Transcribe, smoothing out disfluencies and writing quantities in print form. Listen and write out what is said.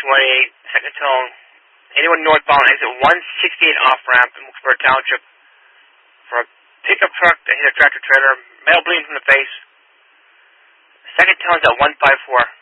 118, second tone. Anyone northbound, exit 168 off-ramp in Wilkes-Barre Township for a pickup truck that hit a tractor-trailer, male bleeding from the face. Second tone's at 154.